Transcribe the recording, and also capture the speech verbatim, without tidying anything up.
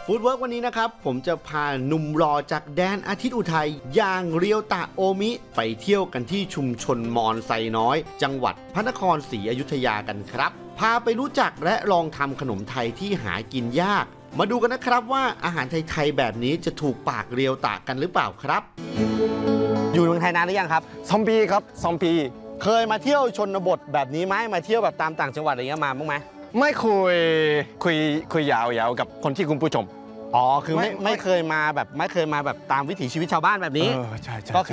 ฟู้ดเวิร์กวันนี้นะครับผมจะพาหนุ่มรอจากแดนอาทิตย์อุทัยอย่างเรียวตะโอมิไปเที่ยวกันที่ชุมชนมอญไซน้อย จังหวัดพระนครศรีอยุธยากันครับพาไปรู้จักและลองทำขนมไทยที่หากินยากมาดูกันนะครับว่าอาหารไทยๆแบบนี้จะถูกปากเรียวตะกันหรือเปล่าครับอยู่เมืองไทยนานหรือยังครับสองปีครับสองปีเคยมาเที่ยวชนบทแบบนี้ไหมมาเที่ยวแบบตามต่างจังหวัดอะไรเงี้ยมาบ้างไหมไม่คุยคุยคุยยาวๆกับคนที่คุณผู้ชมอ๋อคือไม่ไม่ไม่เคยมาแบบไม่เคยมาแบบตามวิถีชีวิตชาวบ้านแบบนี้เออใช่ใช่ก็คือ